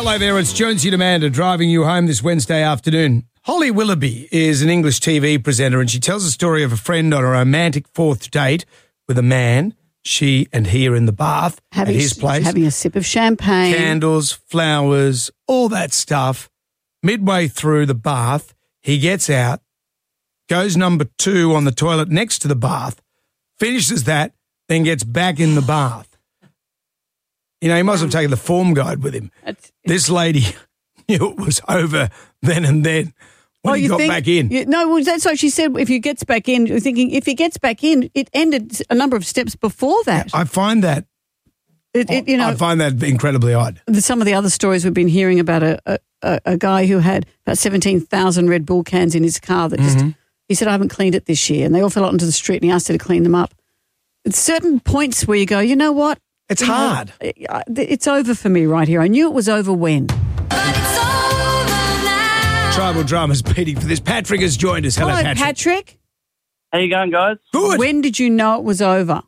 Hello there, it's Jonesy and Amanda driving you home this Wednesday afternoon. Holly Willoughby is an English TV presenter and she tells the story of a friend on a romantic fourth date with a man. She and he are in the bath at his place. Having a sip of champagne. Candles, flowers, all that stuff. Midway through the bath, he gets out, goes number 2 on the toilet next to the bath, finishes that, then gets back in the bath. You know, he must have taken the form guide with him. This lady knew it was over then and then when he got back in. No, that's what she said. If he gets back in, you're thinking if he gets back in, it ended a number of steps before that. I find that, I find that incredibly odd. Some of the other stories we've been hearing about a guy who had about 17,000 Red Bull cans in his car that just, he said, I haven't cleaned it this year. And they all fell out onto the street and he asked her to clean them up. At certain points where you go, you know what? It's hard. It's over for me right here. I knew it was over when. Tribal Drama's beating for this. Patrick has joined us. Hello, Patrick. How you going, guys? Good. When did you know it was over?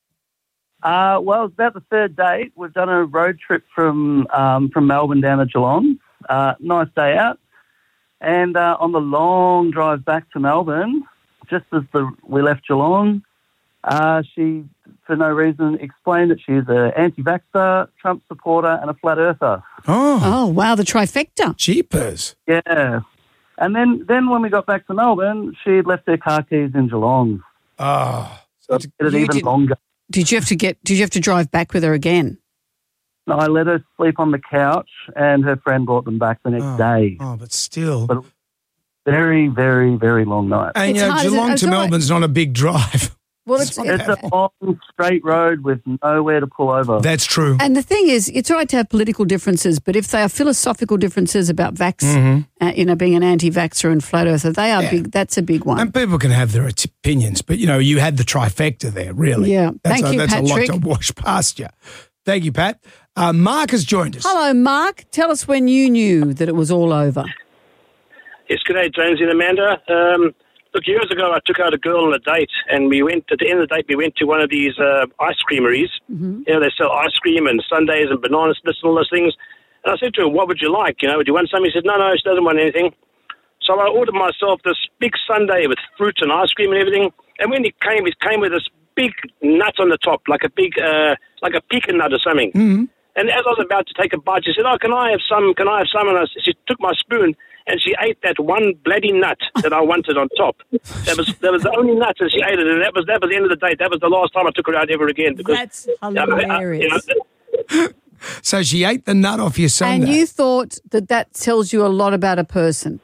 Well, it's about the third date. We've done a road trip from Melbourne down to Geelong. Nice day out. And on the long drive back to Melbourne, just as we left Geelong, she, for no reason, explained that she's an anti-vaxxer, Trump supporter and a flat earther. Oh, wow, the trifecta. Jeepers. Yeah. And then when we got back to Melbourne, she'd left her car keys in Geelong. Oh. So it made it even longer. Did you have to drive back with her again? No, I let her sleep on the couch and her friend brought them back the next day. Oh, but still. But very, very, very long night. And Geelong to Melbourne's not a big drive. Well, it's a long, straight road with nowhere to pull over. That's true. And the thing is, it's all right to have political differences, but if they are philosophical differences about being an anti-vaxxer and flat earther, they are big. That's a big one. And people can have their opinions, but, you had the trifecta there, really. Yeah. Thank you, Patrick. That's a lot to wash past you. Thank you, Pat. Mark has joined us. Hello, Mark. Tell us when you knew that it was all over. Yes, good day, Jonesy and Amanda. Look, years ago, I took out a girl on a date, and at the end of the date, we went to one of these ice creameries. Mm-hmm. They sell ice cream and sundaes and banana splits and all those things. And I said to her, what would you like? Would you want something? He said, no, she doesn't want anything. So I ordered myself this big sundae with fruit and ice cream and everything. And when it came with this big nut on the top, like a big, like a pecan nut or something. Mm-hmm. And as I was about to take a bite, she said, oh, can I have some? And she took my spoon. And she ate that one bloody nut that I wanted on top. That was the only nut, and she ate it. And that was the end of the date. That was the last time I took her out ever again. Because, that's hilarious. So she ate the nut off your sundae. And you thought that tells you a lot about a person.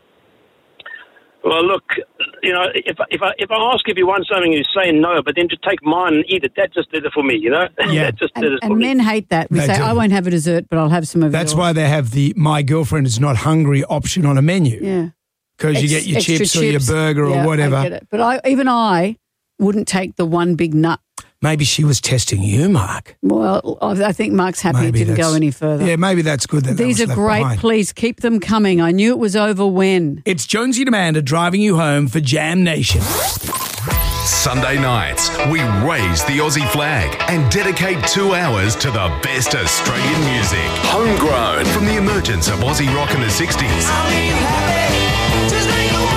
Well, look, if I ask if you want something, you say no, but then to take mine and eat it, that just did it for me, Yeah. That just did it for me. And men hate that. We say, I won't have a dessert, but I'll have some of That's yours. why they have the my girlfriend is not hungry option on a menu. Yeah. Because you get your chips or your burger or whatever. I get it. But I wouldn't take the one big nut. Maybe she was testing you, Mark. Well, I think Mark's happy it didn't go any further. Yeah, maybe that's good. These are great. Behind. Please keep them coming. I knew it was over when. It's Jonesy and Amanda driving you home for Jam Nation. Sunday nights, we raise the Aussie flag and dedicate 2 hours to the best Australian music. Homegrown from the emergence of Aussie rock in the 60s.